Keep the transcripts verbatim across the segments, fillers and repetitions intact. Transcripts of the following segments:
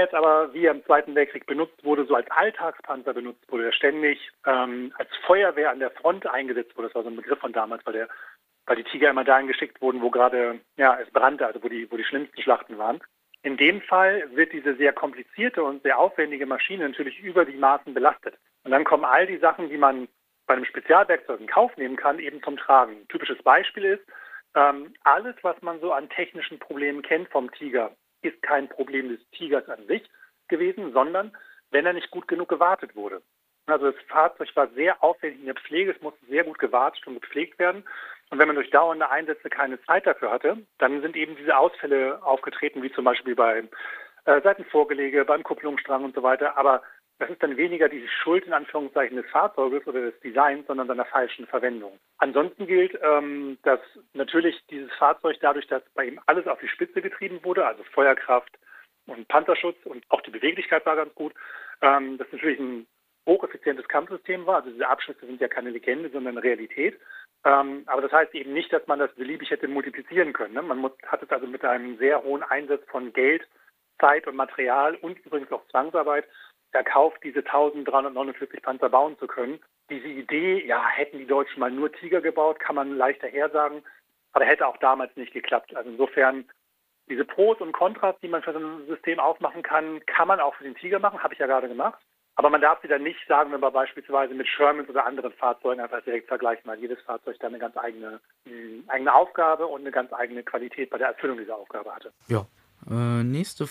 jetzt aber, wie er im Zweiten Weltkrieg benutzt wurde, so als Alltagspanzer benutzt wurde, der ständig ähm, als Feuerwehr an der Front eingesetzt wurde, das war so ein Begriff von damals, weil, der, weil die Tiger immer dahin geschickt wurden, wo gerade ja, es brannte, also wo die, wo die schlimmsten Schlachten waren. In dem Fall wird diese sehr komplizierte und sehr aufwendige Maschine natürlich über die Maßen belastet. Und dann kommen all die Sachen, die man bei einem Spezialwerkzeug in Kauf nehmen kann, eben zum Tragen. Ein typisches Beispiel ist, ähm, alles, was man so an technischen Problemen kennt vom Tiger, ist kein Problem des Tigers an sich gewesen, sondern wenn er nicht gut genug gewartet wurde. Also das Fahrzeug war sehr aufwendig in der Pflege, es musste sehr gut gewartet und gepflegt werden. Und wenn man durch dauernde Einsätze keine Zeit dafür hatte, dann sind eben diese Ausfälle aufgetreten, wie zum Beispiel bei äh, Seitenvorgelege, beim Kupplungsstrang und so weiter. Aber das ist dann weniger die Schuld in Anführungszeichen des Fahrzeuges oder des Designs, sondern seiner falschen Verwendung. Ansonsten gilt, ähm, dass natürlich dieses Fahrzeug dadurch, dass bei ihm alles auf die Spitze getrieben wurde, also Feuerkraft und Panzerschutz und auch die Beweglichkeit war ganz gut, ähm, das natürlich ein hocheffizientes Kampfsystem war. Also diese Abschüsse sind ja keine Legende, sondern Realität. Ähm, aber das heißt eben nicht, dass man das beliebig hätte multiplizieren können. Ne? Man muss, hat es also mit einem sehr hohen Einsatz von Geld, Zeit und Material und übrigens auch Zwangsarbeit erkauft, diese eintausenddreihundertneunundvierzig Panzer bauen zu können. Diese Idee, ja, hätten die Deutschen mal nur Tiger gebaut, kann man leichter hersagen, aber hätte auch damals nicht geklappt. Also insofern, diese Pros und Kontras, die man für so ein System aufmachen kann, kann man auch für den Tiger machen, habe ich ja gerade gemacht. Aber man darf sie dann nicht, sagen wir mal beispielsweise mit Shermans oder anderen Fahrzeugen einfach direkt vergleichen, weil jedes Fahrzeug dann eine ganz eigene, mh, eigene Aufgabe und eine ganz eigene Qualität bei der Erfüllung dieser Aufgabe hatte. Ja. Äh, nächste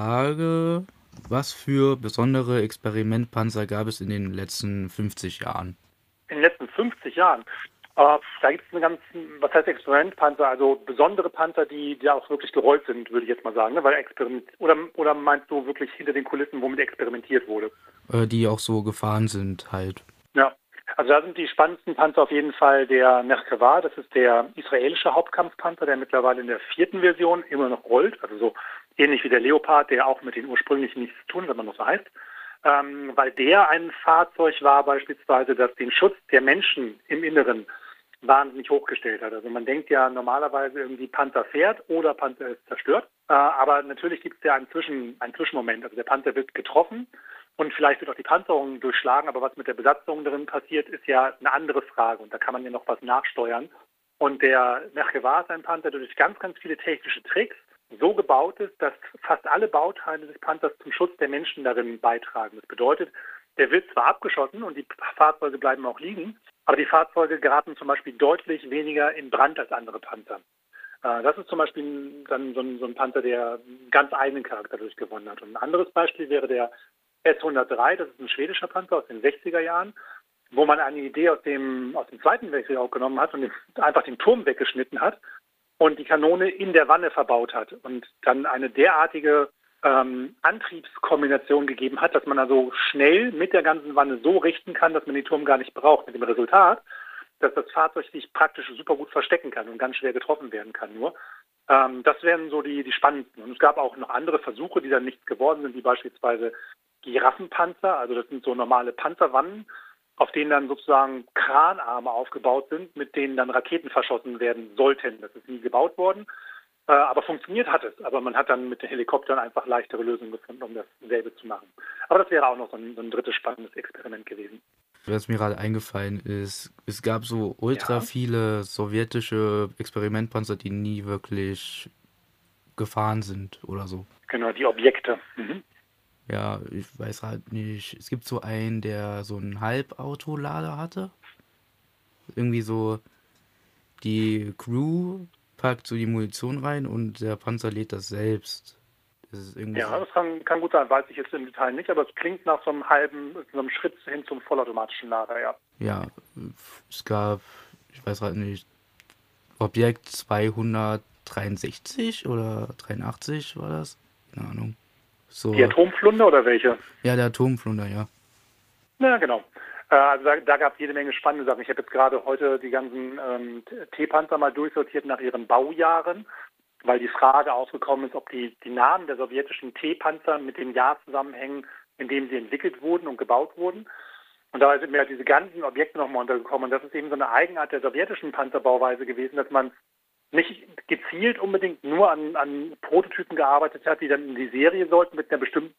Frage. Was für besondere Experimentpanzer gab es in den letzten fünfzig Jahren? In den letzten fünfzig Jahren, äh, da gibt es eine ganz, was heißt Experimentpanzer, also besondere Panzer, die, die auch wirklich gerollt sind, würde ich jetzt mal sagen, ne? Weil Experiment, oder, oder meinst du wirklich hinter den Kulissen, womit experimentiert wurde? Äh, die auch so gefahren sind halt. Ja, also da sind die spannendsten Panzer auf jeden Fall der Merkava, das ist der israelische Hauptkampfpanzer, der mittlerweile in der vierten Version immer noch rollt, also so ähnlich wie der Leopard, der auch mit den ursprünglichen nichts zu tun, wenn man noch so heißt. Ähm, weil der ein Fahrzeug war beispielsweise, das den Schutz der Menschen im Inneren wahnsinnig hochgestellt hat. Also man denkt ja normalerweise irgendwie Panzer fährt oder Panzer ist zerstört. Äh, aber natürlich gibt es ja einen, Zwischen, einen Zwischenmoment. Also der Panzer wird getroffen und vielleicht wird auch die Panzerung durchschlagen, aber was mit der Besatzung drin passiert, ist ja eine andere Frage und da kann man ja noch was nachsteuern. Und der Merkava ist ein Panzer, der durch ganz, ganz viele technische Tricks so gebaut ist, dass fast alle Bauteile des Panzers zum Schutz der Menschen darin beitragen. Das bedeutet, der wird zwar abgeschossen und die Fahrzeuge bleiben auch liegen, aber die Fahrzeuge geraten zum Beispiel deutlich weniger in Brand als andere Panzer. Das ist zum Beispiel dann so ein, so ein Panzer, der einen ganz eigenen Charakter durchgewonnen hat. Und ein anderes Beispiel wäre der S hundertdrei, das ist ein schwedischer Panzer aus den sechziger Jahren, wo man eine Idee aus dem, aus dem Zweiten Weltkrieg auch genommen hat und einfach den Turm weggeschnitten hat und die Kanone in der Wanne verbaut hat und dann eine derartige ähm, Antriebskombination gegeben hat, dass man also schnell mit der ganzen Wanne so richten kann, dass man den Turm gar nicht braucht. Mit dem Resultat, dass das Fahrzeug sich praktisch super gut verstecken kann und ganz schwer getroffen werden kann nur. Ähm, das wären so die, die spannendsten. Und es gab auch noch andere Versuche, die dann nichts geworden sind, wie beispielsweise Giraffenpanzer. Also das sind so normale Panzerwannen, auf denen dann sozusagen Kranarme aufgebaut sind, mit denen dann Raketen verschossen werden sollten. Das ist nie gebaut worden, äh, aber funktioniert hat es. Aber man hat dann mit den Helikoptern einfach leichtere Lösungen gefunden, um dasselbe zu machen. Aber das wäre auch noch so ein, so ein drittes spannendes Experiment gewesen. Was mir gerade eingefallen ist, es gab so ultra ja. viele sowjetische Experimentpanzer, die nie wirklich gefahren sind oder so. Genau, die Objekte. Mhm. Ja, ich weiß halt nicht. Es gibt so einen, der so einen Halbautolader hatte. Irgendwie so, die Crew packt so die Munition rein und der Panzer lädt das selbst. Das ist irgendwie ja, so. das kann, kann gut sein, weiß ich jetzt im Detail nicht, aber es klingt nach so einem halben, so einem Schritt hin zum vollautomatischen Lader, ja. Ja, es gab, ich weiß halt nicht, Objekt zweihundertdreiundsechzig oder dreiundachtzig war das? Keine Ahnung. So. Die Atomflunder oder welche? Ja, der Atomflunder, ja. Ja, genau. Äh, also da, da gab es jede Menge spannende Sachen. Ich habe jetzt gerade heute die ganzen ähm, T-Panzer mal durchsortiert nach ihren Baujahren, weil die Frage aufgekommen ist, ob die, die Namen der sowjetischen T-Panzer mit dem Jahr zusammenhängen, in dem sie entwickelt wurden und gebaut wurden. Und dabei sind mir halt diese ganzen Objekte nochmal untergekommen. Und das ist eben so eine Eigenart der sowjetischen Panzerbauweise gewesen, dass man nicht gezielt unbedingt nur an, an Prototypen gearbeitet hat, die dann in die Serie sollten mit einer bestimmten